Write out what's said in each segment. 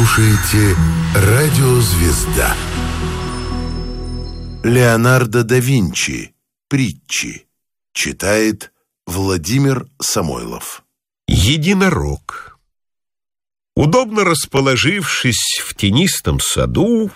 слушаете «Радио Звезда». Леонардо да Винчи. Притчи. Читает Владимир Самойлов. Единорог. Удобно расположившись в тенистом саду,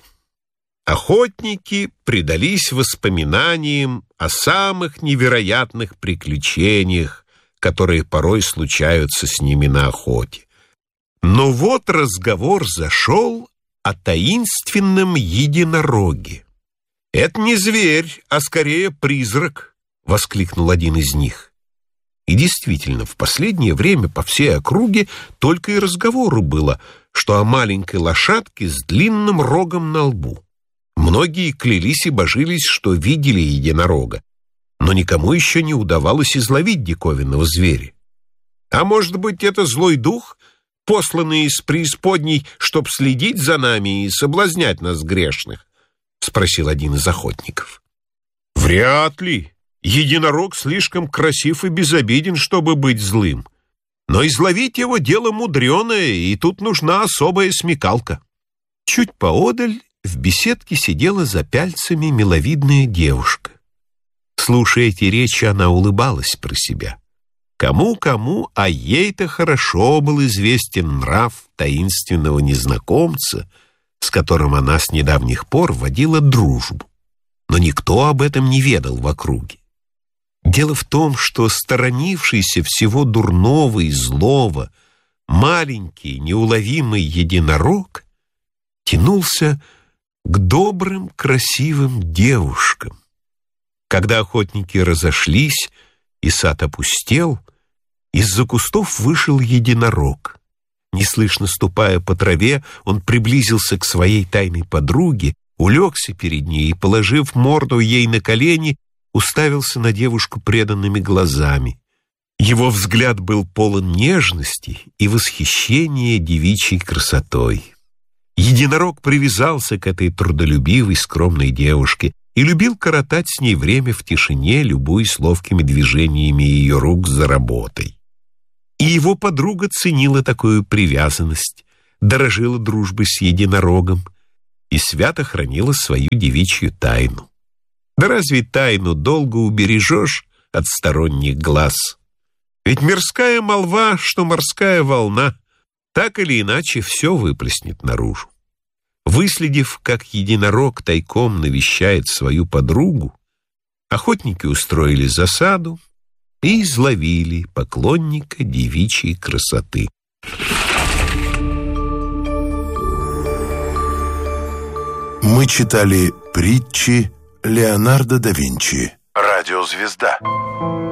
охотники предались воспоминаниям о самых невероятных приключениях, которые порой случаются с ними на охоте. Но вот разговор зашел о таинственном единороге. «Это не зверь, а скорее призрак», — воскликнул один из них. И действительно, в последнее время по всей округе только и разговору было, что о маленькой лошадке с длинным рогом на лбу. Многие клялись и божились, что видели единорога, но никому еще не удавалось изловить диковинного зверя. А может быть, это злой дух, посланный из преисподней, чтоб следить за нами и соблазнять нас грешных? — спросил один из охотников. «Вряд ли. Единорог слишком красив и безобиден, чтобы быть злым. Но изловить его дело мудреное, и тут нужна особая смекалка». Чуть поодаль в беседке сидела за пяльцами миловидная девушка. Слушая эти речи, она улыбалась про себя. Кому-кому, а ей-то хорошо был известен нрав таинственного незнакомца, с которым она с недавних пор водила дружбу. Но никто об этом не ведал в округе. Дело в том, что сторонившийся всего дурного и злого маленький неуловимый единорог тянулся к добрым, красивым девушкам. Когда охотники разошлись и сад опустел, из-за кустов вышел единорог. Неслышно ступая по траве, он приблизился к своей тайной подруге, улегся перед ней и, положив морду ей на колени, уставился на девушку преданными глазами. Его взгляд был полон нежности и восхищения девичьей красотой. Единорог привязался к этой трудолюбивой, скромной девушке и любил коротать с ней время в тишине, любуясь ловкими движениями ее рук за работой. И его подруга ценила такую привязанность, дорожила дружбой с единорогом и свято хранила свою девичью тайну. Да разве тайну долго убережешь от сторонних глаз? Ведь мирская молва, что морская волна, так или иначе все выплеснет наружу. Выследив, как единорог тайком навещает свою подругу, охотники устроили засаду и изловили поклонника девичьей красоты. Мы читали притчи Леонардо да Винчи. «Радио Звезда».